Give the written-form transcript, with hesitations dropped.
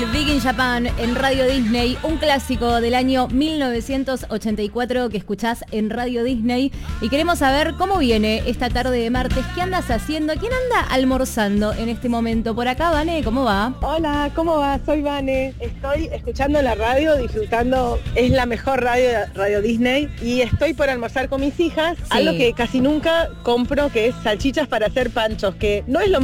Big in Japan en Radio Disney, un clásico del año 1984 que escuchás en Radio Disney. Y queremos saber cómo viene esta tarde de martes, qué andas haciendo, quién anda almorzando en este momento. Por acá, Vane, ¿cómo va? Hola, ¿cómo va? Soy Vane. Estoy escuchando la radio, disfrutando, es la mejor radio de Radio Disney. Y estoy por almorzar con mis hijas, Sí. algo que casi nunca compro, que es salchichas para hacer panchos, que no es lo